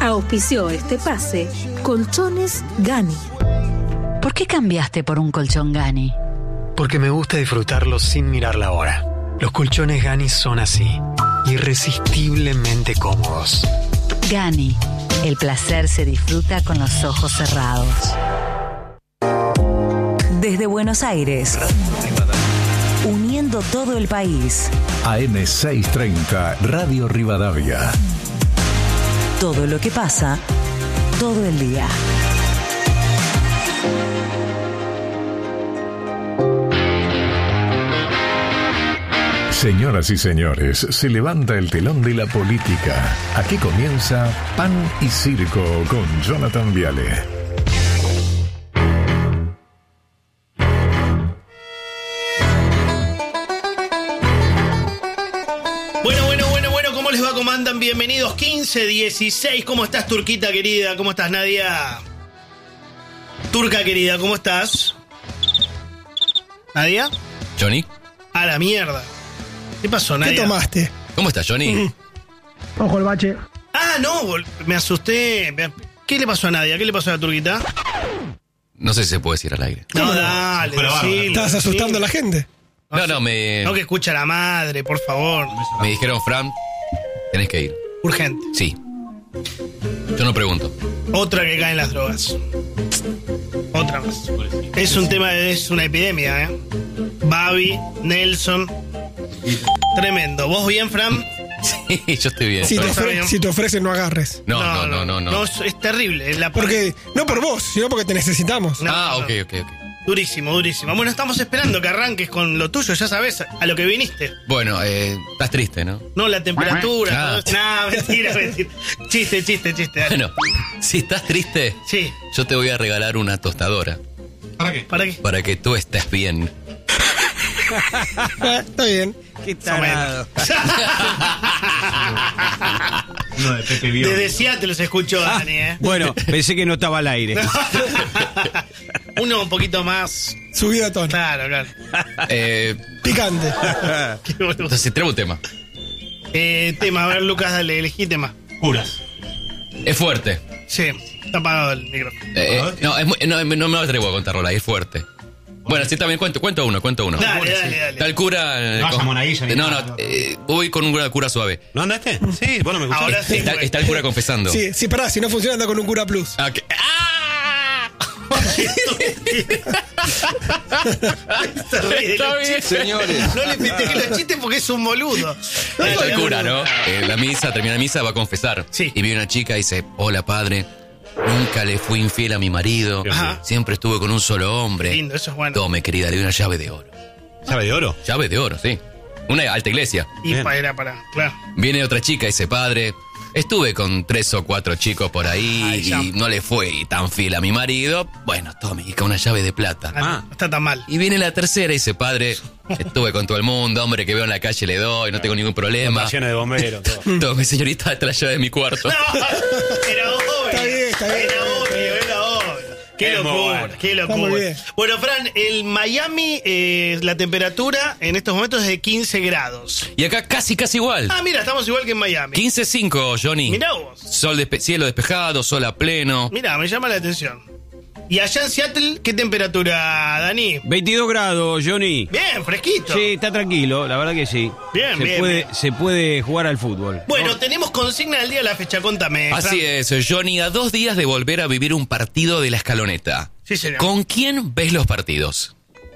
Auspició este pase Colchones Gani. ¿Por qué cambiaste por un colchón Gani? Porque me gusta disfrutarlo sin mirar la hora. Los colchones Gani son así, irresistiblemente cómodos. Gani, el placer se disfruta con los ojos cerrados. Desde Buenos Aires, uniendo todo el país. AM630, Radio Rivadavia. Todo lo que pasa, todo el día. Señoras y señores, se levanta el telón de la política. Aquí comienza Pan y Circo con Jonathan Viale. Bueno, ¿cómo les va? ¿Cómo andan? Bienvenidos, 15-16. ¿Cómo estás, Turquita querida? ¿Cómo estás, Nadia? Turca querida, ¿cómo estás? ¿Nadia? ¿Johnny? A la mierda. ¿Qué pasó, Nadia? ¿Qué tomaste? ¿Cómo estás, Johnny? Ojo el bache. Ah, no, me asusté. ¿Qué le pasó a Nadia? ¿Qué le pasó a la Turquita? No sé si se puede decir al aire. No, dale, decilo, ¿Estás asustando a la gente? No, me No, que escucha a la madre, por favor. dijeron, Fran, tenés que ir. Urgente. Sí. Yo no pregunto. Otra que cae en las drogas. Otra más. Es un tema, es una epidemia, ¿eh? Babi, Nelson. Tremendo. ¿Vos bien, Fran? Sí, yo estoy bien. Si Está bien. te ofrecen, no agarres. No. No, es terrible. Porque, no por vos, sino porque te necesitamos. No, Ah, no. ok. Durísimo. Bueno, estamos esperando que arranques con lo tuyo, ya sabes a lo que viniste. Bueno, estás triste, ¿no? No, la temperatura. Ah. Todo. No, mentira. Chiste. Dale. Bueno, si estás triste, Sí. yo te voy a regalar una tostadora. ¿Para qué? Para que tú estés bien. Está bien. Qué tarado. Uno de Pepe Bion. Desde Seattle se escuchó, Dani, ¿eh? Bueno, pensé que no estaba al aire. Uno un poquito más. Subida a tono. Claro. Picante. Qué boludo. Entonces, tenemos un tema. Tema, a ver, Lucas, dale, elegí tema. Curas. Es fuerte. Sí, está apagado el micrófono. No me atrevo a contarlo, es fuerte. Bueno, sí, también cuento uno. Dale. Tal cura... No vaya monaguilla ni nada. Voy con una cura suave. ¿No andaste? Sí, bueno, me gustó. Ahora sí. Está el cura confesando. Sí, pará, si no funciona anda con un cura plus. ¡Ah! Está bien, señores. No le festejes los chistes porque es un boludo. Está el cura, ¿no? Termina la misa, va a confesar. Sí. Y viene una chica y dice, hola, padre. Nunca le fui infiel a mi marido. Ajá. Siempre estuve con un solo hombre. Lindo, eso es bueno. Tome, querida, le doy una llave de oro. ¿Llave de oro? Llave de oro, sí. Una alta iglesia. Y Bien. para, claro. Viene otra chica y dice, padre, estuve con 3 o 4 chicos por ahí Ay, ya. y no le fui tan fiel a mi marido. Bueno, tome, y con una llave de plata. No está tan mal. Y viene la tercera y dice, padre, estuve con todo el mundo, hombre que veo en la calle le doy, no tengo ningún problema. Lleno de bomberos. Todo. Tome, señorita, esta es la llave de mi cuarto. No, era obvio. Está bien. Era obvio. Qué Es muy locura, bueno. qué Está muy locura. bien. Bueno, Fran, el Miami, la temperatura en estos momentos es de 15 grados. Y acá casi igual. Ah, mira, estamos igual que en Miami. 15.5, Johnny. Mirá vos. Cielo despejado, sol a pleno. Mira, me llama la atención. ¿Y allá en Seattle qué temperatura, Dani? 22 grados, Johnny. Bien, fresquito. Sí, está tranquilo, la verdad que sí. Bien, bien. Se puede jugar al fútbol. Bueno, tenemos consigna del día de la fecha, contame. Así Fran. es, Johnny, a 2 días de volver a vivir un partido de la Escaloneta. Sí, señor. ¿Con quién ves los partidos?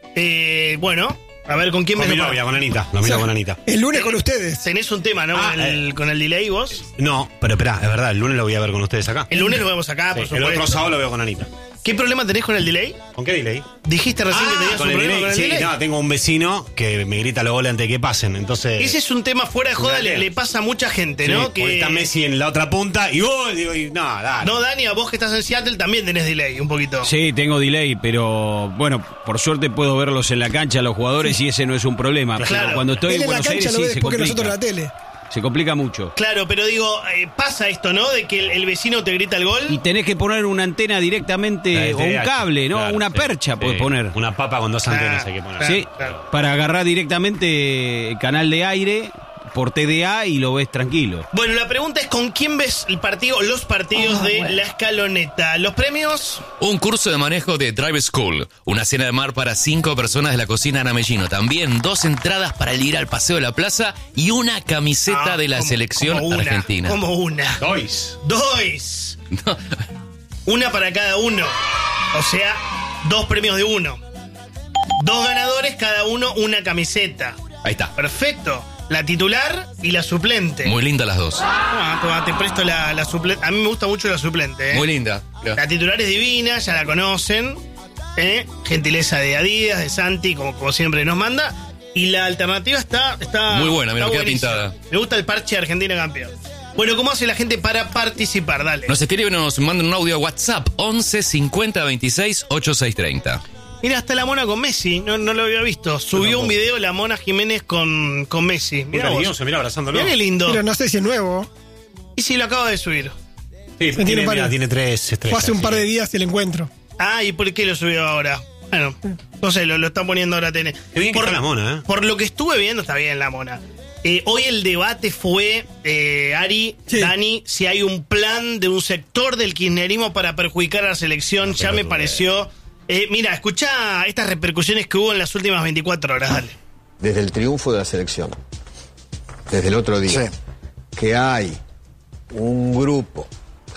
Bueno, a ver, ¿con quién Con me mi lo novia, con Anita. Lo miro con Anita. El lunes con ustedes. Tenés un tema, ¿no? Con el delay vos. No, pero espera, es verdad, el lunes lo voy a ver con ustedes acá. El lunes lo vemos acá, Sí, por el supuesto. otro sábado lo veo con Anita. ¿Qué problema tenés con el delay? ¿Con qué delay? Dijiste recién que tenías un con el problema delay. con el Sí, delay. no, tengo un vecino que me grita los goles antes de que pasen, entonces... Ese es un tema fuera de joda, le pasa a mucha gente, Sí, ¿no? porque está Messi en la otra punta y gol, digo, y no, dale. No, Dani, a vos que estás en Seattle también tenés delay, un poquito. Sí, tengo delay, pero bueno, por suerte puedo verlos en la cancha, los jugadores, y ese no es un problema. Claro. Pero cuando estoy Él en en la Buenos cancha Aires lo ve sí se después que nosotros en complica. la tele. Se complica mucho. Claro, pero digo, pasa esto, ¿no? De que el vecino te grita el gol. Y tenés que poner una antena directamente, o un cable, ¿no? Claro, una sí, percha sí. podés poner. Una papa con 2 antenas hay que poner. Claro, Sí, claro. para agarrar directamente el canal de aire, por TDA y lo ves tranquilo. Bueno, la pregunta es ¿con quién ves los partidos de La Escaloneta? ¿Los premios? Un curso de manejo de Drive School, una cena de mar para 5 personas de la cocina Ana Mellino. También 2 entradas para ir al Paseo de la Plaza y una camiseta de la selección argentina. Como una. Dois. No. Una para cada uno. O sea, 2 premios de uno. 2 ganadores, cada uno una camiseta. Ahí está. Perfecto. La titular y la suplente. Muy linda las dos. Toma, te presto la suplente. A mí me gusta mucho la suplente. Muy linda. La titular es divina, ya la conocen. Gentileza de Adidas, de Santi, como siempre nos manda. Y la alternativa está muy buena, mira, queda buenísima. pintada. Me gusta el parche de Argentina campeón. Bueno, ¿cómo hace la gente para participar? Dale. Nos escriben, nos mandan un audio a WhatsApp 11 50 26 8630. Mira, está la Mona con Messi, no lo había visto. Subió un video la Mona Jiménez con Messi. Mira cariñoso, mira abrazándolo. Mira qué lindo. Pero no sé si es nuevo. Y si lo acaba de subir. Sí, tiene 3 estrellas. Fue hace un par de días el encuentro. Ah, ¿y por qué lo subió ahora? Bueno, no sé, lo están poniendo ahora TN. Qué bien que está la Mona, Por lo que estuve viendo, está bien la Mona. Hoy el debate fue, Ari, sí. Dani, si hay un plan de un sector del kirchnerismo para perjudicar a la selección. Ya me pareció... mira, escuchá estas repercusiones que hubo en las últimas 24 horas, dale. Desde el triunfo de la selección, desde el otro día, que hay un grupo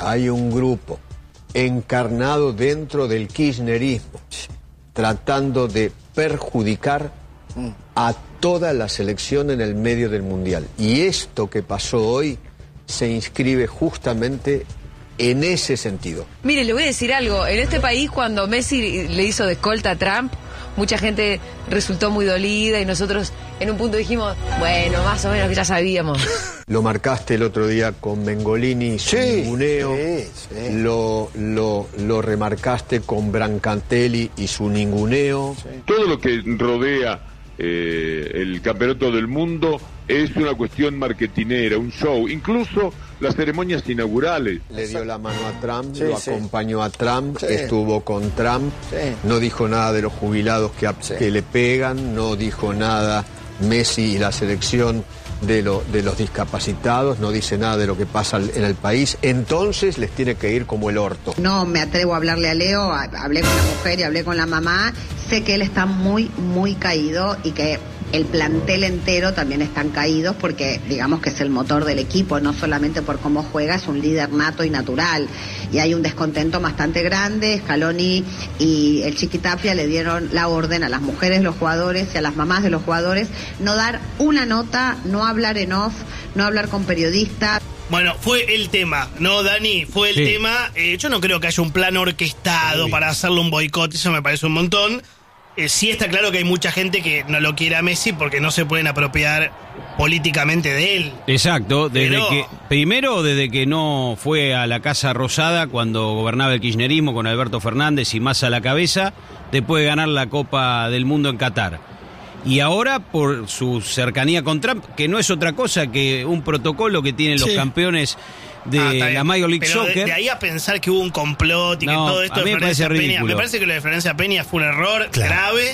encarnado dentro del kirchnerismo, tratando de perjudicar a toda la selección en el medio del Mundial. Y esto que pasó hoy se inscribe justamente en ese sentido. Mire, le voy a decir algo. En este país, cuando Messi le hizo de escolta a Trump, mucha gente resultó muy dolida y nosotros en un punto dijimos, bueno, más o menos que ya sabíamos. Lo marcaste el otro día con Mengolini, su ninguneo. Lo remarcaste con Brancatelli y su ninguneo. Todo lo que rodea el campeonato del mundo es una cuestión marketinera, un show, incluso las ceremonias inaugurales. Le dio la mano a Trump, lo acompañó a Trump, estuvo con Trump, no dijo nada de los jubilados que le pegan, no dijo nada Messi y la selección de los discapacitados, no dice nada de lo que pasa en el país, entonces les tiene que ir como el orto. No me atrevo a hablarle a Leo, hablé con la mujer y hablé con la mamá, sé que él está muy, muy caído y que el plantel entero también están caídos porque digamos que es el motor del equipo, no solamente por cómo juega, es un líder nato y natural. Y hay un descontento bastante grande. Scaloni y el Chiqui Tapia le dieron la orden a las mujeres, los jugadores y a las mamás de los jugadores no dar una nota, no hablar en off, no hablar con periodistas. Bueno, fue el tema, ¿no, Dani? Fue el tema. Yo no creo que haya un plan orquestado para hacerle un boicot, eso me parece un montón. Sí está claro que hay mucha gente que no lo quiere a Messi porque no se pueden apropiar políticamente de él. Exacto, desde que no fue a la Casa Rosada cuando gobernaba el kirchnerismo con Alberto Fernández y Massa a la cabeza, después de ganar la Copa del Mundo en Qatar. Y ahora por su cercanía con Trump, que no es otra cosa que un protocolo que tienen los campeones de la Major League Soccer. De ahí a pensar que hubo un complot y que todo esto de Florencia Peña. Me parece que lo de Florencia Peña fue un error grave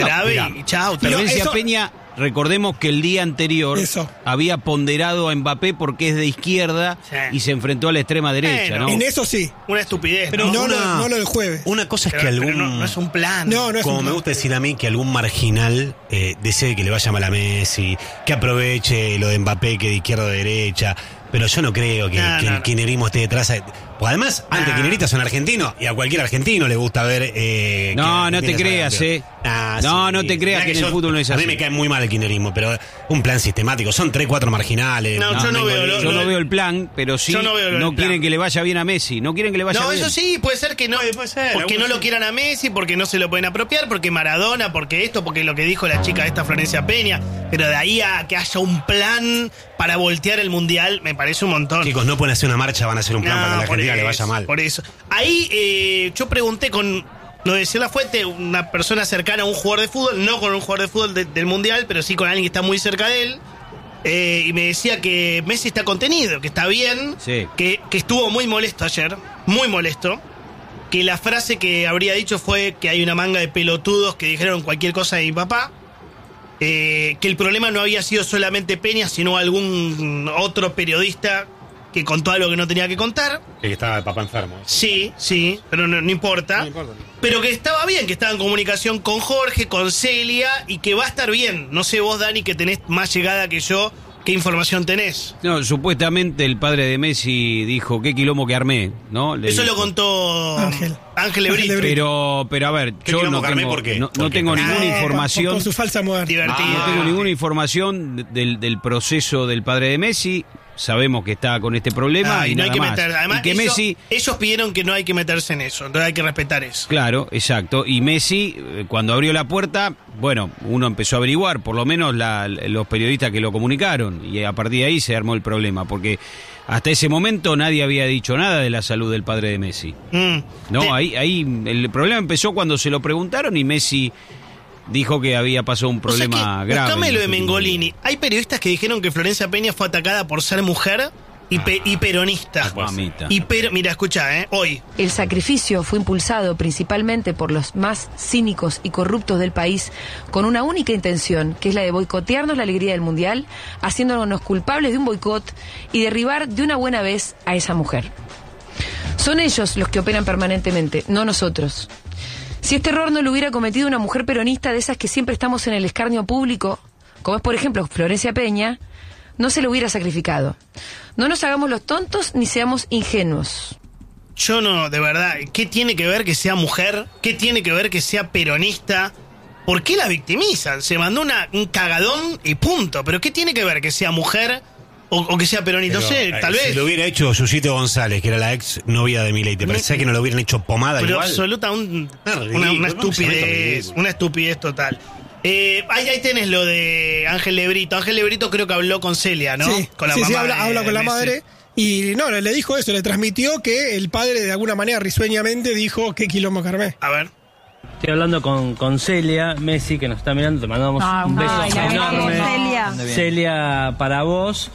y chao. Florencia Peña, recordemos que el día anterior había ponderado a Mbappé porque es de izquierda y se enfrentó a la extrema derecha, ¿no? En eso sí. Una estupidez. Pero no lo del jueves. Una cosa es que algún... No es un plan. No es como un me plan. gusta decir a mí, que algún marginal desee que le vaya mal a Messi, que aproveche lo de Mbappé que de izquierda a derecha. Pero yo no creo que el kirchnerismo esté detrás. Pues además, antes kirchneristas son argentinos y a cualquier argentino le gusta ver. No te creas, no te creas que en el fútbol no es así. A mí me cae muy mal el kirchnerismo, pero un plan sistemático. Son 3-4 marginales. Yo no veo el plan, pero sí no quieren que le vaya bien a Messi. No quieren que le vaya bien. No, eso sí, puede ser que no. Porque no lo quieran a Messi, porque no se lo pueden apropiar, porque Maradona, porque esto, porque lo que dijo la chica esta Florencia Peña. Pero de ahí a que haya un plan para voltear el Mundial, me parece un montón. Chicos, no pueden hacer una marcha, van a hacer un plan para que la Argentina le vaya mal. Por eso. Ahí yo pregunté con, lo decía la fuente, una persona cercana a un jugador de fútbol, no con un jugador de fútbol del Mundial, pero sí con alguien que está muy cerca de él. Y me decía que Messi está contenido, que está bien, que estuvo muy molesto ayer, muy molesto. Que la frase que habría dicho fue que hay una manga de pelotudos que dijeron cualquier cosa de mi papá. que el problema no había sido solamente Peña, sino algún otro periodista que contó algo que no tenía que contar. Que estaba de papá enfermo. Sí, pero no importa. No importa. Pero que estaba bien, que estaba en comunicación con Jorge, con Celia, y que va a estar bien. No sé vos, Dani, que tenés más llegada que yo, ¿qué información tenés? No, supuestamente el padre de Messi dijo, qué quilombo que armé, ¿no? Eso lo contó Ángel Lebrito. Pero a ver, yo no tengo ninguna información. Con su falsa muerte. No tengo ninguna información del proceso del padre de Messi. Sabemos que está con este problema y no hay que meter. Además, ellos pidieron que no hay que meterse en eso, entonces hay que respetar eso. Claro, exacto. Y Messi, cuando abrió la puerta, bueno, uno empezó a averiguar, por lo menos los periodistas que lo comunicaron, y a partir de ahí se armó el problema, porque hasta ese momento nadie había dicho nada de la salud del padre de Messi. Ahí el problema empezó cuando se lo preguntaron y Messi dijo que había pasado un problema grave. Buscame lo de Mengolini. Hay periodistas que dijeron que Florencia Peña fue atacada por ser mujer y peronista. Mira, escuchá, hoy. El sacrificio fue impulsado principalmente por los más cínicos y corruptos del país, con una única intención, que es la de boicotearnos la alegría del Mundial, haciéndonos culpables de un boicot y derribar de una buena vez a esa mujer. Son ellos los que operan permanentemente, no nosotros. Si este error no lo hubiera cometido una mujer peronista de esas que siempre estamos en el escarnio público, como es por ejemplo Florencia Peña, no se lo hubiera sacrificado. No nos hagamos los tontos ni seamos ingenuos. Yo no, de verdad, ¿qué tiene que ver que sea mujer? ¿Qué tiene que ver que sea peronista? ¿Por qué la victimizan? Se mandó un cagadón y punto. ¿Pero qué tiene que ver que sea mujer o que sea peronista? No sé, tal vez. Si lo hubiera hecho Susito González, que era la ex novia de Milei, ¿te parecía que no lo hubieran hecho pomada igual? Absoluta, una estupidez, una estupidez total. Ahí tenés lo de Ángel Lebrito. Ángel Lebrito creo que habló con Celia, ¿no? Sí, con la mamá habla con la madre. Y no, le dijo eso, le transmitió que el padre de alguna manera risueñamente dijo qué quilombo que armé. A ver. Estoy hablando con Celia Messi, que nos está mirando, te mandamos un beso enorme. Celia, para vos.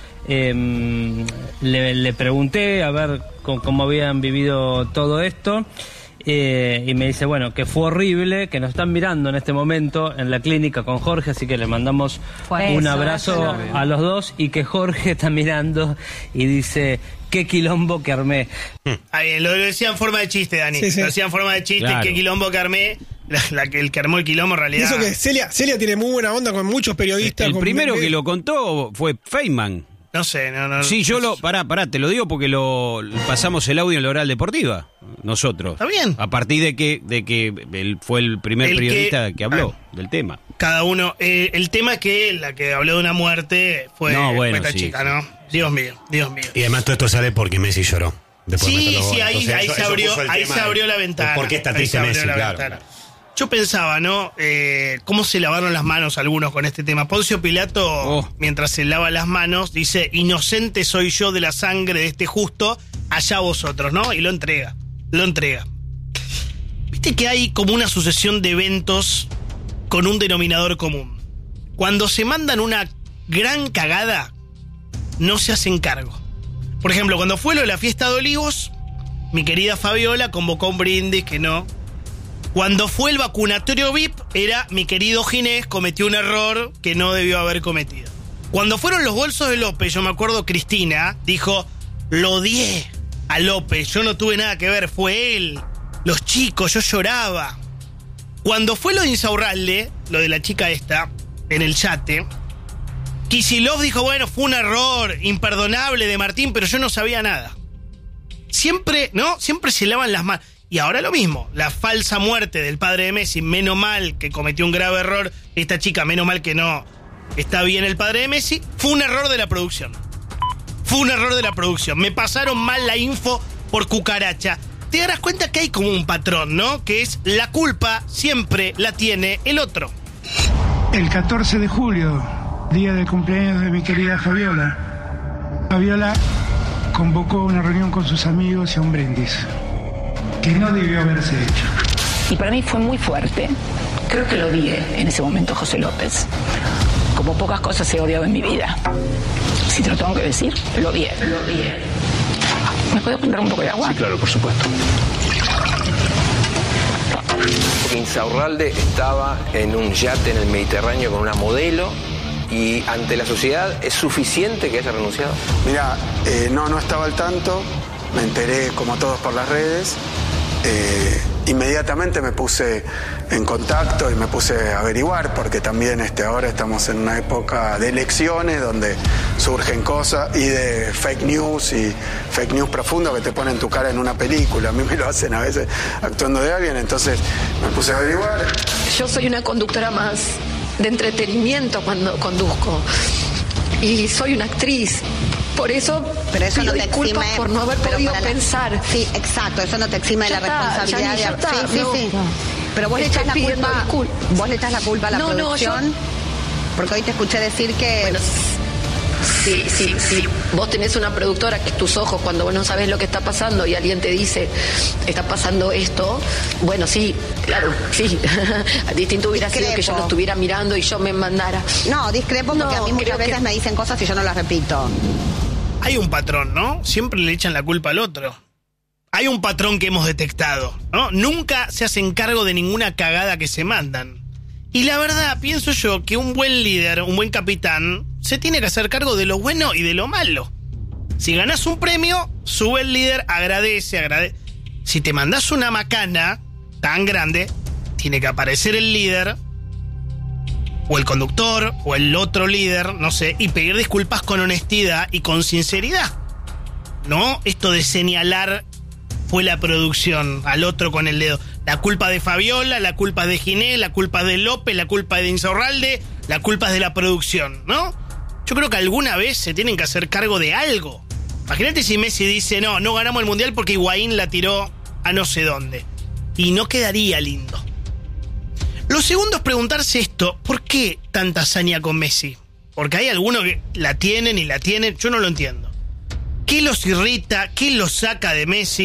Le pregunté a ver cómo habían vivido todo esto. Y me dice, bueno, que fue horrible, que nos están mirando en este momento en la clínica con Jorge, así que le mandamos un abrazo a los dos, y que Jorge está mirando y dice, qué quilombo que armé. Ahí, lo decía en forma de chiste, Dani. Lo decía en forma de chiste, claro. Qué quilombo que armé. El que armó el quilombo en realidad. Y eso que Celia tiene muy buena onda con muchos periodistas. El primero que lo contó fue Feynman. No sé, no. Sí, pará, te lo digo porque lo pasamos el audio en la Oral Deportiva, nosotros. Está bien. A partir de que él fue el primer periodista que habló del tema. Cada uno. El tema es que la que habló de una muerte fue esta chica, ¿no? Dios mío. Y además todo esto sale porque Messi lloró. Sí, ahí se abrió la ventana. ¿Por qué está triste Messi? Claro. Yo pensaba, ¿no? ¿Cómo se lavaron las manos algunos con este tema? Poncio Pilato, mientras se lava las manos, dice, inocente soy yo de la sangre de este justo, allá vosotros, ¿no? Y lo entrega. Viste que hay como una sucesión de eventos con un denominador común. Cuando se mandan una gran cagada, no se hacen cargo. Por ejemplo, cuando fue lo de la fiesta de Olivos, mi querida Fabiola convocó un brindis que no. Cuando fue el vacunatorio VIP, era mi querido Ginés, cometió un error que no debió haber cometido. Cuando fueron los bolsos de López, yo me acuerdo Cristina dijo, lo odié a López, yo no tuve nada que ver, fue él, los chicos, yo lloraba. Cuando fue lo de Insaurralde, lo de la chica esta, en el yate, Kicillof dijo, bueno, fue un error imperdonable de Martín, pero yo no sabía nada. Siempre se lavan las manos. Y ahora lo mismo, la falsa muerte del padre de Messi, menos mal que cometió un grave error, esta chica, menos mal que no está bien el padre de Messi, fue un error de la producción. Me pasaron mal la info por cucaracha. Te darás cuenta que hay como un patrón, ¿no? Que es la culpa siempre la tiene el otro. El 14 de julio, día del cumpleaños de mi querida Fabiola, Fabiola convocó una reunión con sus amigos y a un brindis que no debió haberse hecho. Y para mí fue muy fuerte. Creo que lo odié en ese momento a José López. Como pocas cosas he odiado en mi vida. Si te lo tengo que decir, lo odié. ¿Me puedes poner un poco de agua? Sí, claro, por supuesto. Porque Insaurralde estaba en un yate en el Mediterráneo con una modelo y ante la sociedad, ¿es suficiente que haya renunciado? Mira, no estaba al tanto, me enteré como todos por las redes. Inmediatamente me puse en contacto y me puse a averiguar, porque también ahora estamos en una época de elecciones donde surgen cosas y de fake news profundo que te ponen tu cara en una película. A mí me lo hacen a veces actuando de alguien, entonces me puse a averiguar. Yo soy una conductora más de entretenimiento cuando conduzco y soy una actriz. Por eso, pero eso pido no te disculpas exime, por no haber podido pensar. Sí, exacto, eso no te exime de la responsabilidad. Ya está, sí. Pero vos le echás la culpa a la producción. Porque hoy te escuché decir que... Bueno, sí. Vos tenés una productora que es tus ojos cuando vos no sabés lo que está pasando y alguien te dice, está pasando esto. Bueno, sí, claro, sí. Distinto hubiera sido que yo lo estuviera mirando y yo me mandara. No, discrepo porque a mí muchas veces me dicen cosas y yo no las repito. Hay un patrón, ¿no? Siempre le echan la culpa al otro. Hay un patrón que hemos detectado, ¿no? Nunca se hacen cargo de ninguna cagada que se mandan. Y la verdad, pienso yo que un buen líder, un buen capitán, se tiene que hacer cargo de lo bueno y de lo malo. Si ganás un premio, sube el líder, agradece. Si te mandás una macana tan grande, tiene que aparecer el líder, o el conductor, o el otro líder, no sé, y pedir disculpas con honestidad y con sinceridad. No esto de señalar fue la producción al otro con el dedo. La culpa de Fabiola, la culpa de Ginés, la culpa de López, la culpa de Insaurralde, la culpa es de la producción, ¿no? Yo creo que alguna vez se tienen que hacer cargo de algo. Imagínate si Messi dice, no ganamos el Mundial porque Higuaín la tiró a no sé dónde. Y no quedaría lindo. Lo segundo es preguntarse esto, ¿por qué tanta hazaña con Messi? Porque hay algunos que la tienen, yo no lo entiendo. ¿Qué los irrita? ¿Qué los saca de Messi?